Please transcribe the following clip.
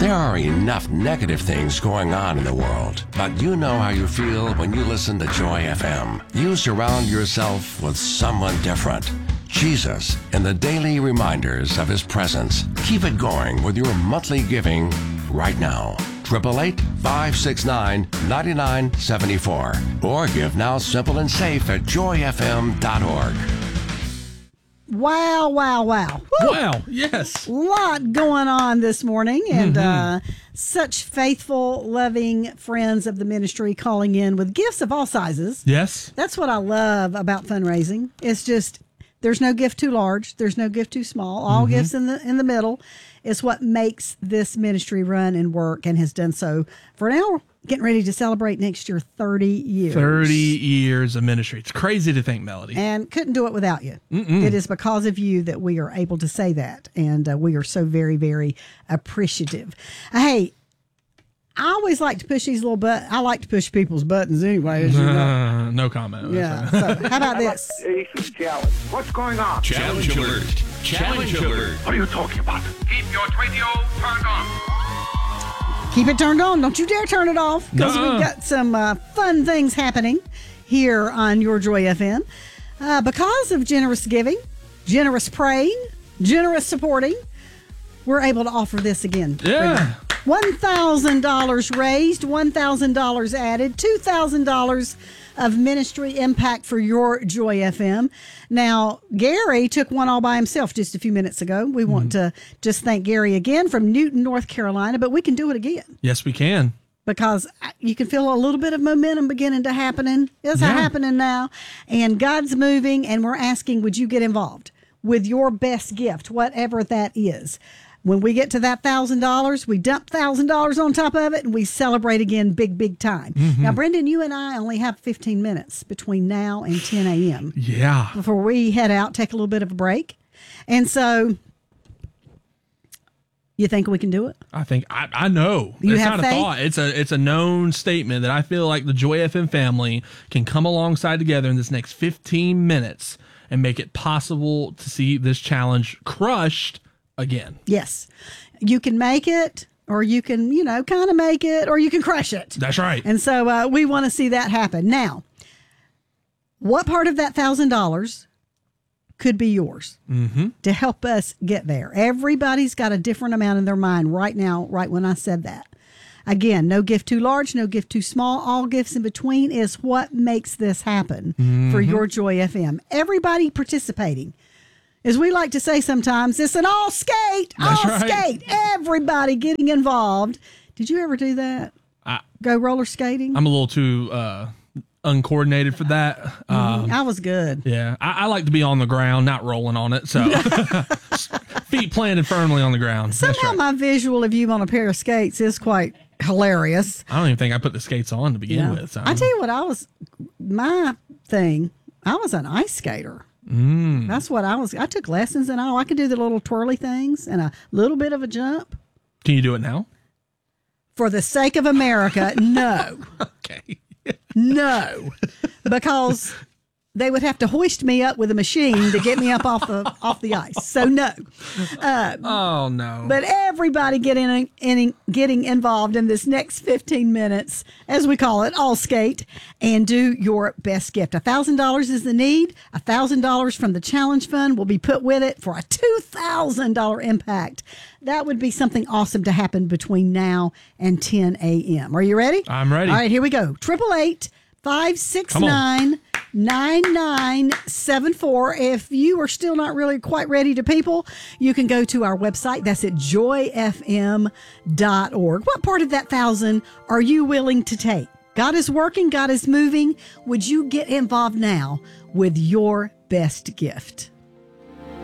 There are enough negative things going on in the world, but you know how you feel when you listen to Joy FM. You surround yourself with someone different. Jesus and the daily reminders of his presence. Keep it going with your monthly giving right now. 888-569-9974. Or give now simple and safe at joyfm.org. Wow. Woo. Wow, yes. Lot going on this morning, and such faithful, loving friends of the ministry calling in with gifts of all sizes. Yes. That's what I love about fundraising. It's just, there's no gift too large. There's no gift too small. All gifts in the middle is what makes this ministry run and work, and has done so for now. Getting ready to celebrate next year 30 years. 30 years of ministry. It's crazy to think, Melody. And couldn't do it without you. It is because of you that we are able to say that. And we are so very, very appreciative. Hey, I always like to push these little buttons. I like to push people's buttons anyway, as you know. No comment. Yeah. So how about this? Challenge. What's going on? Challenge alert. Challenge alert. What are you talking about? Keep your radio turned on. Keep it turned on. Don't you dare turn it off, because we've got some fun things happening here on Your Joy FM. Because of generous giving, generous praying, generous supporting, we're able to offer this again. Yeah. $1,000 raised, $1,000 added, $2,000 of ministry impact for Your Joy FM. Now, Gary took one all by himself just a few minutes ago. We want to just thank Gary again from Newton, North Carolina, but we can do it again. Yes, we can. Because you can feel a little bit of momentum beginning to happening. It's happening now. And God's moving, and we're asking, would you get involved with your best gift, whatever that is? When we get to that $1,000, we dump $1,000 on top of it, and we celebrate again big time. Now, Brendan, you and I only have 15 minutes between now and 10 a.m. Yeah. Before we head out, take a little bit of a break. And so, you think we can do it? I think I know. You it's have not faith? a thought. It's a known statement that I feel like the Joy FM family can come alongside together in this next 15 minutes and make it possible to see this challenge crushed again. Yes. You can make it, or you can, kind of make it, or you can crush it. That's right. And so we want to see that happen. Now, what part of that $1,000 could be yours to help us get there? Everybody's got a different amount in their mind right now, right when I said that. Again, no gift too large, no gift too small. All gifts in between is what makes this happen for Your Joy FM. Everybody participating. As we like to say sometimes, it's an all skate, skate. Everybody getting involved. Did you ever do that? Go roller skating? I'm a little too uncoordinated for that. I was good. Yeah, I like to be on the ground, not rolling on it. So feet planted firmly on the ground. Somehow my visual of you on a pair of skates is quite hilarious. I don't even think I put the skates on to begin with. So. I tell you what, I was an ice skater. That's what I was. I took lessons and all. I could do the little twirly things and a little bit of a jump. Can you do it now? For the sake of America, no. Okay. No. Because they would have to hoist me up with a machine to get me up off the ice. So no. Oh no. But everybody getting involved in this next 15 minutes, as we call it, all skate, and do your best gift. $1,000 is the need. $1,000 from the challenge fund will be put with it for a $2,000 impact. That would be something awesome to happen between now and 10 a.m. Are you ready? I'm ready. All right, here we go. 888-569-9974. If you are still not really quite ready to people, you can go to our website. That's at joyfm.org. What part of that 1,000 are you willing to take? God is working. God is moving. Would you get involved now with your best gift?